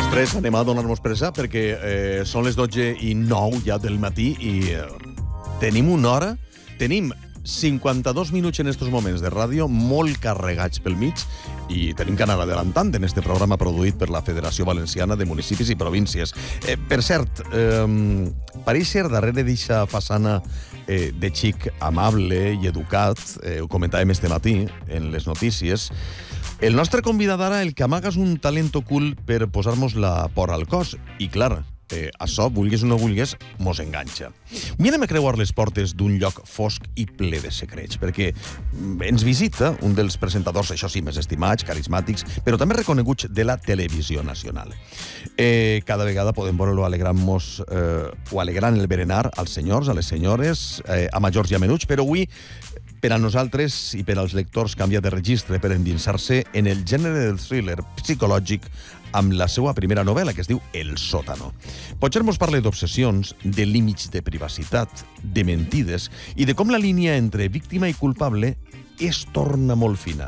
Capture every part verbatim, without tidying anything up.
Després anem a donar-nos pressa perquè eh, són les dotze i nou ja del matí i eh, tenim una hora, tenim cinquanta-dos minuts en estos moments de ràdio molt carregats pel mig i tenim que anar adelantant en este programa produït per la Federació Valenciana de Municipis i Províncies. Eh, per cert, eh, pareix ser darrere d'eixa façana eh, de xic amable i educat, eh, ho comentàvem este matí en les notícies, el nostre convidat ara, el que amaga és un talent ocult per posar-nos la por al cos. I, clar, eh, això, vulguis o no vulguis, mos enganxa. Mirem a creuar les portes d'un lloc fosc i ple de secrets, perquè ens visita un dels presentadors, això sí, més estimats, carismàtics, però també reconeguts de la televisió nacional. Eh, cada vegada podem veure-lo alegrant-nos eh, o alegrant el berenar als senyors, a les senyores, eh, a majors i a menuts, però avui per a nosaltres i per als lectors canvia de registre per endinsar-se en el gènere del thriller psicològic amb la seva primera novel·la, que es diu El sòtano. Potser mos parla d'obsessions, de límits de privacitat, de mentides i de com la línia entre víctima i culpable es torna molt fina.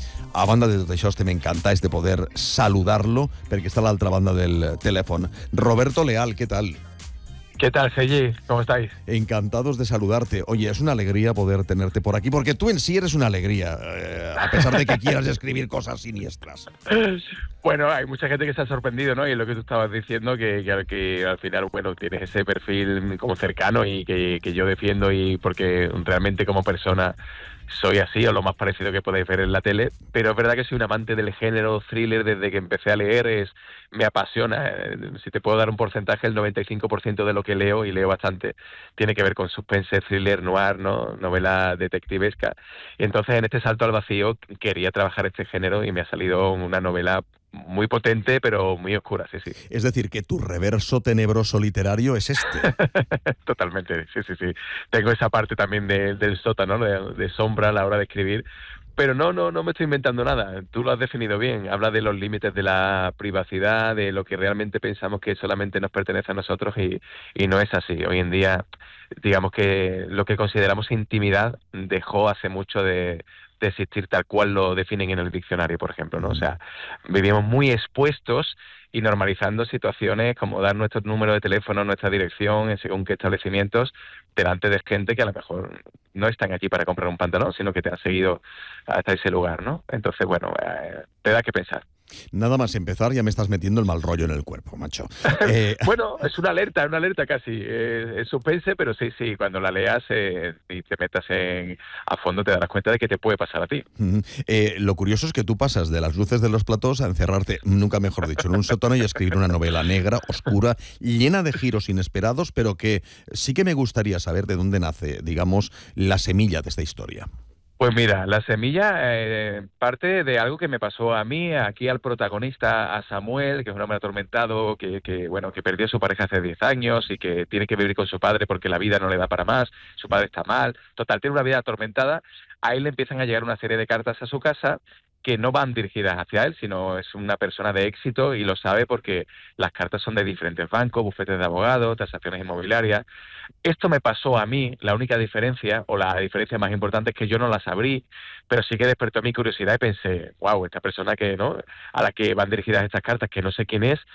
A banda de tot això, estem encantats de poder saludar-lo perquè està a l'altra banda del telèfon. Roberto Leal, ¿qué tal? ¿Qué tal, Sergi? ¿Cómo estáis? Encantados de saludarte. Oye, es una alegría poder tenerte por aquí, porque tú en sí eres una alegría, eh, a pesar de que quieras escribir cosas siniestras. Bueno, hay mucha gente que se ha sorprendido, ¿no? Y lo que tú estabas diciendo, que, que, que al final, bueno, tienes ese perfil como cercano y que, que yo defiendo, y porque realmente como persona soy así, o lo más parecido que podéis ver en la tele, pero es verdad que soy un amante del género thriller desde que empecé a leer, es me apasiona. Si te puedo dar un porcentaje, el noventa y cinco por ciento de lo que leo, y leo bastante, tiene que ver con suspense, thriller, noir, ¿no? Novela detectivesca. Y entonces, en este salto al vacío, quería trabajar este género y me ha salido una novela muy potente, pero muy oscura, sí, sí. Es decir, que tu reverso tenebroso literario es este. Totalmente, sí, sí, sí. Tengo esa parte también de, del sótano, de, de sombra a la hora de escribir. Pero no, no, no me estoy inventando nada. Tú lo has definido bien. Habla de los límites de la privacidad, de lo que realmente pensamos que solamente nos pertenece a nosotros, y, y no es así. Hoy en día, digamos que lo que consideramos intimidad dejó hace mucho de, de existir tal cual lo definen en el diccionario, por ejemplo, ¿no? O sea, vivimos muy expuestos y normalizando situaciones como dar nuestro número de teléfono, nuestra dirección, en según qué establecimientos, delante de gente que a lo mejor no están aquí para comprar un pantalón, sino que te han seguido hasta ese lugar, ¿no? Entonces, bueno, eh, te da que pensar. Nada más empezar ya me estás metiendo el mal rollo en el cuerpo, macho. Eh... bueno, es una alerta, una alerta casi. Eh, es suspense, pero sí, sí, cuando la leas eh, y te metas en, a fondo te darás cuenta de que te puede pasar a ti. Uh-huh. Eh, lo curioso es que tú pasas de las luces de los platós a encerrarte, nunca mejor dicho, en un sótano y escribir una novela negra, oscura, llena de giros inesperados, pero que sí que me gustaría saber de dónde nace, digamos, la semilla de esta historia. Pues mira, la semilla eh, parte de algo que me pasó a mí, aquí al protagonista, a Samuel, que es un hombre atormentado, que, que bueno, que perdió a su pareja hace diez años y que tiene que vivir con su padre porque la vida no le da para más, su padre está mal, total, tiene una vida atormentada. A él le empiezan a llegar una serie de cartas a su casa que no van dirigidas hacia él, sino es una persona de éxito y lo sabe porque las cartas son de diferentes bancos, bufetes de abogados, transacciones inmobiliarias. Esto me pasó a mí, la única diferencia, o la diferencia más importante, es que yo no las abrí, pero sí que despertó mi curiosidad y pensé, wow, esta persona que no a la que van dirigidas estas cartas, que no sé quién es,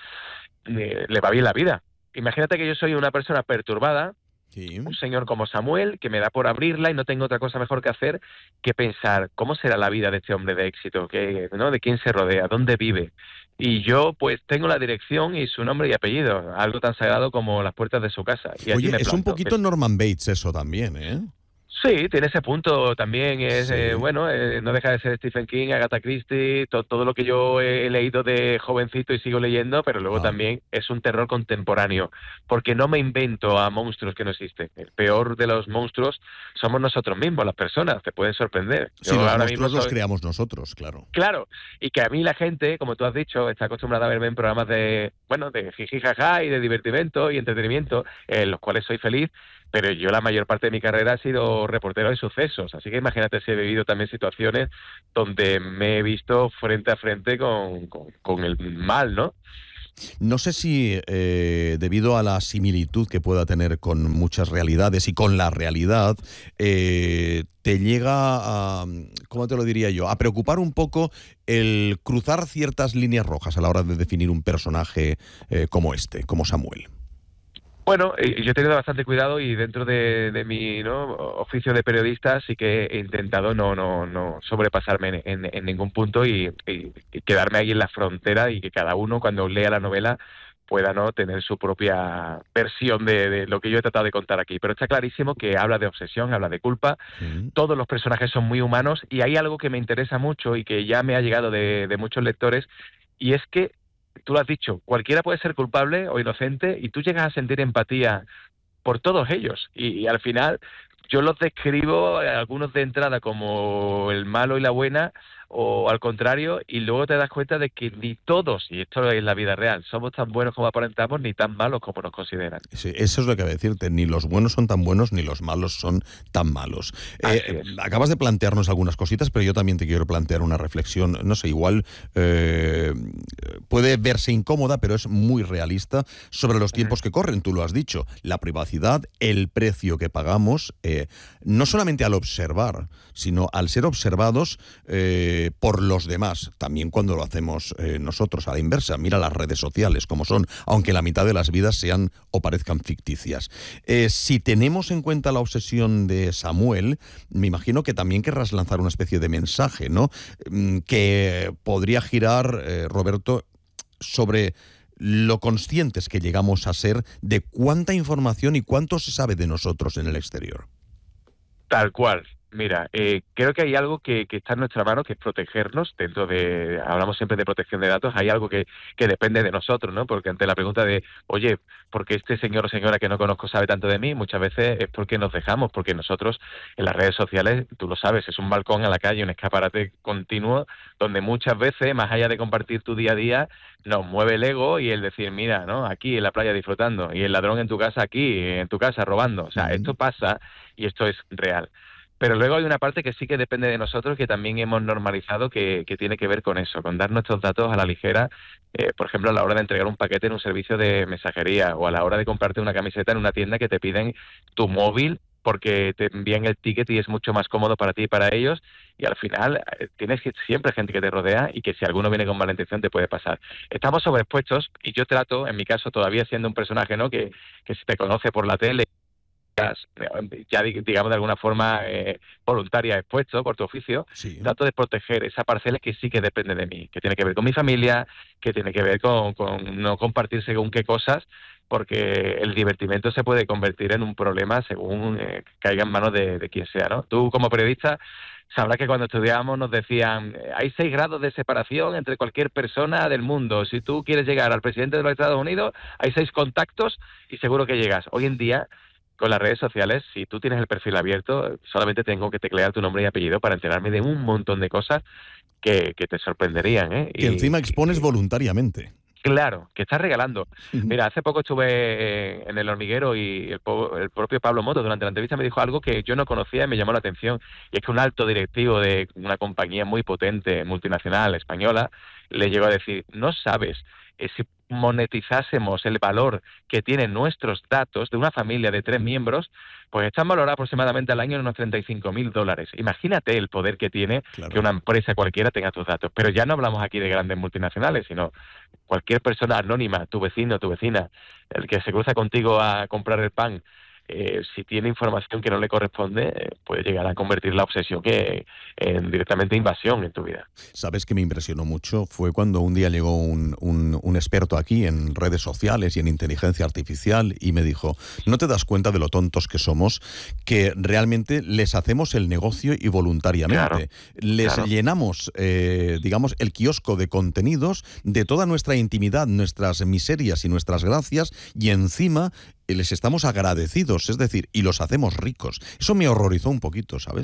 eh, le va bien la vida. Imagínate que yo soy una persona perturbada, sí, un señor como Samuel, que me da por abrirla y no tengo otra cosa mejor que hacer que pensar cómo será la vida de este hombre de éxito, que, ¿no? De quién se rodea, dónde vive. Y yo, pues, tengo la dirección y su nombre y apellido, algo tan sagrado como las puertas de su casa. Y Oye, es planto, un poquito que... Norman Bates eso también, ¿eh? Sí, tiene ese punto también, es sí. eh, bueno, eh, no deja de ser Stephen King, Agatha Christie, to, todo lo que yo he leído de jovencito y sigo leyendo, pero luego ah. también es un terror contemporáneo, porque no me invento a monstruos que no existen. El peor de los monstruos somos nosotros mismos, las personas, te pueden sorprender. Sí, yo los ahora monstruos mismo soy... los creamos nosotros, claro. Claro, y que a mí la gente, como tú has dicho, está acostumbrada a verme en programas de, bueno, de jiji jaja y de divertimento y entretenimiento, en los cuales soy feliz, pero yo la mayor parte de mi carrera ha sido reportero de sucesos, así que imagínate si he vivido también situaciones donde me he visto frente a frente con, con, con el mal, ¿no? No sé si eh, debido a la similitud que pueda tener con muchas realidades y con la realidad, eh, te llega a, ¿cómo te lo diría yo?, a preocupar un poco el cruzar ciertas líneas rojas a la hora de definir un personaje eh, como este, como Samuel. Bueno, eh, yo he tenido bastante cuidado y dentro de, de mi ¿no? oficio de periodista sí que he intentado no no no sobrepasarme en, en, en ningún punto y, y, y quedarme ahí en la frontera y que cada uno cuando lea la novela pueda no tener su propia versión de, de lo que yo he tratado de contar aquí. Pero está clarísimo que habla de obsesión, habla de culpa, Sí. todos los personajes son muy humanos y hay algo que me interesa mucho y que ya me ha llegado de, de muchos lectores y es que tú lo has dicho, cualquiera puede ser culpable o inocente y tú llegas a sentir empatía por todos ellos. Y, y al final yo los describo, eh, algunos de entrada, como el malo y la buena, o al contrario, y luego te das cuenta de que ni todos, y esto es la vida real, somos tan buenos como aparentamos, ni tan malos como nos consideran. Sí, eso es lo que voy a decirte, ni los buenos son tan buenos, ni los malos son tan malos. Eh, acabas de plantearnos algunas cositas, pero yo también te quiero plantear una reflexión, no sé, igual eh, puede verse incómoda, pero es muy realista sobre los tiempos que corren, tú lo has dicho, la privacidad, el precio que pagamos, eh, no solamente al observar, sino al ser observados eh, por los demás, también cuando lo hacemos eh, nosotros a la inversa. Mira las redes sociales como son, aunque la mitad de las vidas sean o parezcan ficticias. Eh, si tenemos en cuenta la obsesión de Samuel, me imagino que también querrás lanzar una especie de mensaje, ¿no? Que podría girar, eh, Roberto, sobre lo conscientes que llegamos a ser de cuánta información y cuánto se sabe de nosotros en el exterior. Tal cual. Mira, eh, creo que hay algo que, que está en nuestra mano, que es protegernos dentro de, hablamos siempre de protección de datos, hay algo que, que depende de nosotros, ¿no? Porque ante la pregunta de, oye, ¿por qué este señor o señora que no conozco sabe tanto de mí? Muchas veces es porque nos dejamos, porque nosotros en las redes sociales, tú lo sabes, es un balcón a la calle, un escaparate continuo, donde muchas veces, más allá de compartir tu día a día, nos mueve el ego y el decir, mira, ¿no? Aquí en la playa disfrutando, y el ladrón en tu casa aquí, en tu casa robando. O sea, Uh-huh. esto pasa y esto es real. Pero luego hay una parte que sí que depende de nosotros, que también hemos normalizado, que, que tiene que ver con eso, con dar nuestros datos a la ligera, eh, por ejemplo, a la hora de entregar un paquete en un servicio de mensajería o a la hora de comprarte una camiseta en una tienda que te piden tu móvil porque te envían el ticket y es mucho más cómodo para ti y para ellos, y al final eh, tienes siempre gente que te rodea y que si alguno viene con mala intención te puede pasar. Estamos sobreexpuestos y yo trato, en mi caso, todavía siendo un personaje, ¿no?, que, que se te conoce por la tele, ya digamos de alguna forma eh, voluntaria, expuesto por tu oficio, Sí. trato de proteger esa parcela que sí que depende de mí, que tiene que ver con mi familia, que tiene que ver con, con no compartir según qué cosas, porque el divertimento se puede convertir en un problema según eh, caiga en manos de, de quien sea, ¿no? Tú como periodista sabrás que cuando estudiábamos nos decían hay seis grados de separación entre cualquier persona del mundo. Si tú quieres llegar al presidente de los Estados Unidos, hay seis contactos y seguro que llegas. Hoy en día, con las redes sociales, si tú tienes el perfil abierto, solamente tengo que teclear tu nombre y apellido para enterarme de un montón de cosas que, que te sorprenderían, ¿eh? Que y, encima expones y, voluntariamente. Claro, que estás regalando. Mira, hace poco estuve en El Hormiguero y el, el propio Pablo Moto durante la entrevista me dijo algo que yo no conocía y me llamó la atención. Y es que un alto directivo de una compañía muy potente, multinacional, española, le llegó a decir, no sabes, eh, si monetizásemos el valor que tienen nuestros datos de una familia de tres miembros, pues están valorados aproximadamente al año en unos treinta y cinco mil dólares. Imagínate el poder que tiene, claro, que una empresa cualquiera tenga tus datos. Pero ya no hablamos aquí de grandes multinacionales, sino cualquier persona anónima, tu vecino, tu vecina, el que se cruza contigo a comprar el pan, eh, si tiene información que no le corresponde, eh, puede llegar a convertir la obsesión que en directamente invasión en tu vida. ¿Sabes qué me impresionó mucho? Fue cuando un día llegó un, un, un experto aquí en redes sociales y en inteligencia artificial y me dijo, ¿no te das cuenta de lo tontos que somos? Que realmente les hacemos el negocio y voluntariamente. Claro, les claro. llenamos, eh, digamos, el kiosco de contenidos de toda nuestra intimidad, nuestras miserias y nuestras gracias, y encima les estamos agradecidos, es decir, y los hacemos ricos. Eso me horrorizó un poquito, ¿sabes?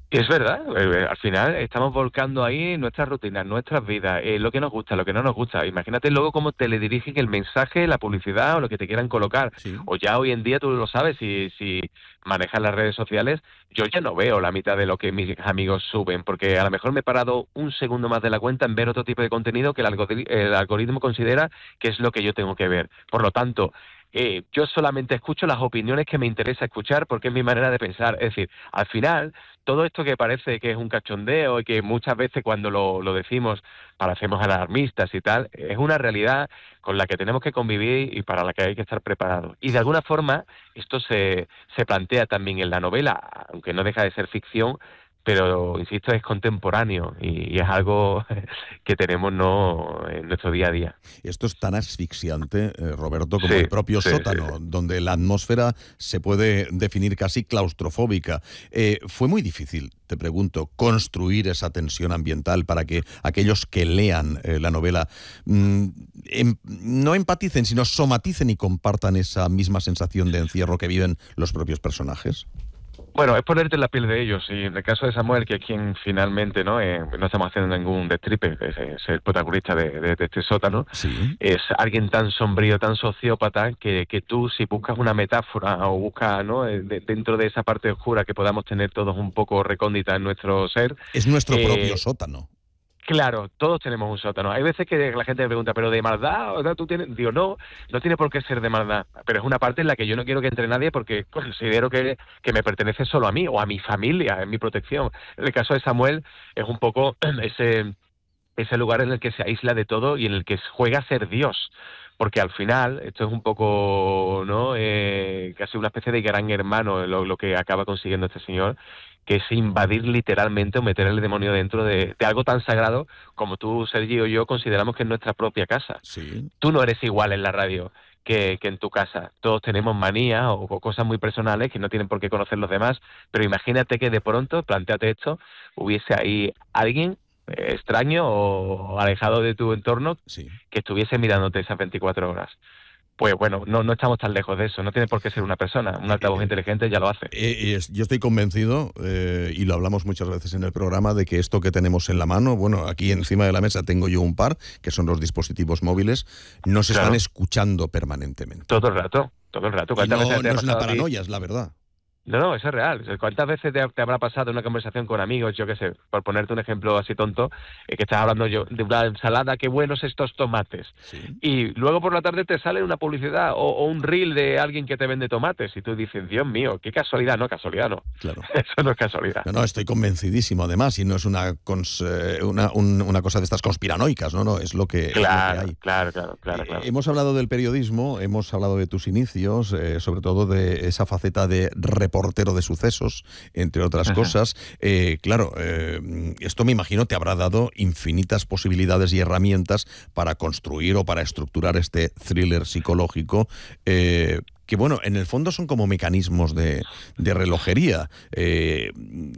Es verdad, eh, al final estamos volcando ahí nuestras rutinas, nuestras vidas, eh, lo que nos gusta, lo que no nos gusta. Imagínate luego cómo te le dirigen el mensaje, la publicidad o lo que te quieran colocar. Sí. O ya hoy en día tú lo sabes, si, si manejas las redes sociales, yo ya no veo la mitad de lo que mis amigos suben, porque a lo mejor me he parado un segundo más de la cuenta en ver otro tipo de contenido que el algoritmo, el algoritmo considera que es lo que yo tengo que ver. Por lo tanto, eh, yo solamente escucho las opiniones que me interesa escuchar porque es mi manera de pensar. Es decir, al final todo esto que parece que es un cachondeo y que muchas veces cuando lo, lo decimos parecemos alarmistas y tal, es una realidad con la que tenemos que convivir y para la que hay que estar preparados. Y de alguna forma esto se, se plantea también en la novela, aunque no deja de ser ficción, pero, insisto, es contemporáneo y, y es algo que tenemos no en nuestro día a día. Esto es tan asfixiante, eh, Roberto, como Sí, el propio sí, sótano, sí. donde la atmósfera se puede definir casi claustrofóbica. Eh, fue muy difícil, te pregunto, construir esa tensión ambiental para que aquellos que lean eh, la novela mmm, em, no empaticen, sino somaticen y compartan esa misma sensación de encierro que viven los propios personajes. Bueno, es ponerte en la piel de ellos. Y en el caso de Samuel, que es quien finalmente, no eh, no estamos haciendo ningún destripe, es, es el protagonista de, de, de este sótano, Sí. es alguien tan sombrío, tan sociópata, que, que tú, si buscas una metáfora o buscas, ¿no? Eh, de, dentro de esa parte oscura que podamos tener todos un poco recóndita en nuestro ser, Es nuestro propio eh, sótano. claro, todos tenemos un sótano. Hay veces que la gente me pregunta, ¿pero de maldad? O sea, ¿tú tienes? Digo, no, no tiene por qué ser de maldad. Pero es una parte en la que yo no quiero que entre nadie porque considero que, que me pertenece solo a mí o a mi familia, en mi protección. En el caso de Samuel es un poco ese, ese lugar en el que se aísla de todo y en el que juega a ser Dios. Porque al final, esto es un poco, ¿no? Eh, casi una especie de gran hermano lo, lo que acaba consiguiendo este señor, que es invadir literalmente o meter el demonio dentro de, de algo tan sagrado como tú, Sergio, y yo consideramos que es nuestra propia casa. Sí. Tú no eres igual en la radio que, que en tu casa. Todos tenemos manías o, o cosas muy personales que no tienen por qué conocer los demás, pero imagínate que de pronto, planteate esto, hubiese ahí alguien eh, extraño o alejado de tu entorno Sí. que estuviese mirándote esas veinticuatro horas. Pues bueno, no, no estamos tan lejos de eso, no tiene por qué ser una persona, un altavoz Eh, inteligente ya lo hace. Eh, es- yo estoy convencido, eh, y lo hablamos muchas veces en el programa, de que esto que tenemos en la mano, bueno, aquí encima de la mesa tengo yo un par, que son los dispositivos móviles, nos están Claro, escuchando permanentemente. todo el rato, todo el rato. Y ¿Cuántas no, veces te no ha es una pasado a ti? paranoia, es la verdad. No, no, eso es real. O sea, ¿cuántas veces te, te habrá pasado en una conversación con amigos, yo qué sé, por ponerte un ejemplo así tonto, eh, que estás hablando yo de una ensalada, qué buenos estos tomates? Sí, Y luego por la tarde te sale una publicidad o, o un reel de alguien que te vende tomates y tú dices, Dios mío, qué casualidad. No, casualidad no. claro. Eso no es casualidad. No, no, estoy convencidísimo además, y no es una, cons- eh, una, un- una cosa de estas conspiranoicas, no, no, es lo que, es lo que Claro, hay. claro, claro, claro, Eh, claro. Hemos hablado del periodismo, hemos hablado de tus inicios, eh, sobre todo de esa faceta de reportero de sucesos, entre otras Ajá. cosas. Eh, claro, eh, esto me imagino te habrá dado infinitas posibilidades y herramientas para construir o para estructurar este thriller psicológico. Eh, que bueno, en el fondo son como mecanismos de, de relojería. Eh,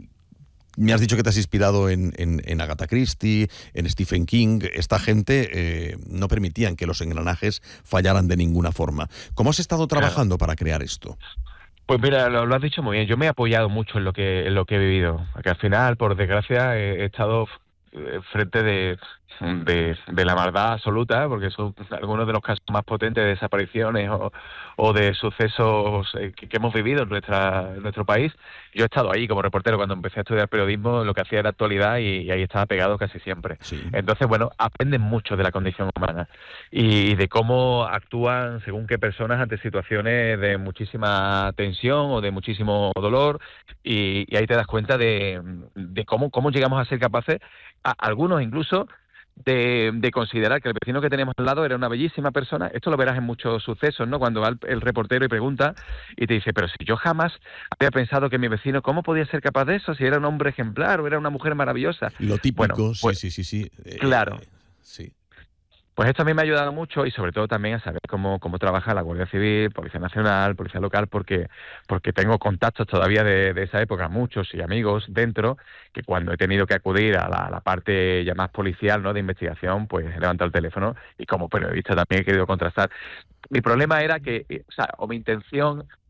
Me has dicho que te has inspirado en, en, en Agatha Christie, en Stephen King. Esta gente eh, no permitían que los engranajes fallaran de ninguna forma. ¿Cómo has estado Claro. trabajando para crear esto? Pues mira, lo, lo has dicho muy bien. Yo me he apoyado mucho en lo que en lo que he vivido, porque al final, por desgracia, he, he estado eh, frente de, de, de la maldad absoluta, porque son algunos de los casos más potentes de desapariciones o, o de sucesos eh, que, que hemos vivido en nuestra en nuestro país. Yo he estado ahí como reportero cuando empecé a estudiar periodismo, lo que hacía era actualidad y, y ahí estaba pegado casi siempre. Sí. Entonces, bueno, aprendes mucho de la condición humana y de cómo actúan según qué personas ante situaciones de muchísima tensión o de muchísimo dolor y, y ahí te das cuenta de, de cómo, cómo llegamos a ser capaces, a, algunos incluso, de, de considerar que el vecino que tenemos al lado era una bellísima persona. Esto lo verás en muchos sucesos, ¿no? Cuando va el, el reportero y pregunta y te dice, pero si yo jamás había pensado que mi vecino, ¿cómo podía ser capaz de eso? Si era un hombre ejemplar o era una mujer maravillosa. Lo típico, Bueno, sí, pues sí, sí, sí. Eh, claro. sí. Pues esto a mí me ha ayudado mucho y sobre todo también a saber cómo, cómo trabaja la Guardia Civil, Policía Nacional, Policía Local, porque, porque tengo contactos todavía de, de esa época, muchos y amigos dentro, que cuando he tenido que acudir a la, a la parte ya más policial, ¿no?, de investigación, pues he levantado el teléfono y como periodista también he querido contrastar. Mi problema era que, o sea, o mi intención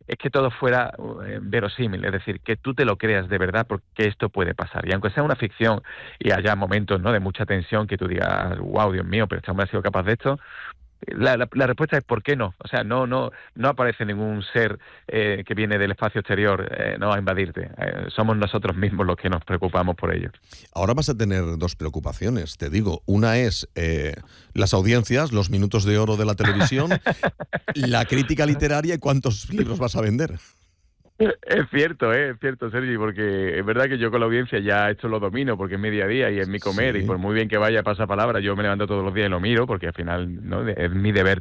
es que todo fuera eh, verosímil, es decir, que tú te lo creas de verdad porque esto puede pasar. Y aunque sea una ficción y haya momentos, ¿no?, de mucha tensión que tú digas, wow, Dios mío, pero este hombre ha sido capaz de esto, la, la, la respuesta es ¿por qué no? O sea, no no no aparece ningún ser eh, que viene del espacio exterior eh, no a invadirte. Eh, somos nosotros mismos los que nos preocupamos por ello. Ahora vas a tener dos preocupaciones, te digo. Una es eh, las audiencias, los minutos de oro de la televisión, la crítica literaria y cuántos libros vas a vender. Es cierto, ¿eh? Es cierto, Sergi, porque es verdad que yo con la audiencia ya esto lo domino, porque es mi día a día y es mi comer, Sí. y por muy bien que vaya pasapalabra, yo me levanto todos los días y lo miro, porque al final, ¿no?, es mi deber